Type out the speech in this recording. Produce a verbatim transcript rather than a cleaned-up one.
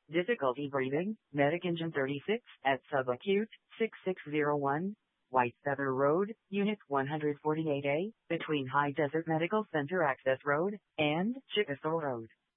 Difficulty breathing, Medic Engine thirty-six, at subacute, six six zero one, White Feather Road, Unit one forty-eight A, between High Desert Medical Center Access Road, and Chickasaw Road.